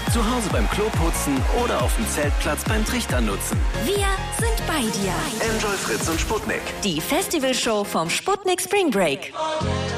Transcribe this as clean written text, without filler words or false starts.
Zu Hause beim Kloputzen oder auf dem Zeltplatz beim Trichter nutzen. Wir sind bei dir. Enjoy Fritz und Sputnik. Die Festivalshow vom Sputnik Spring Break.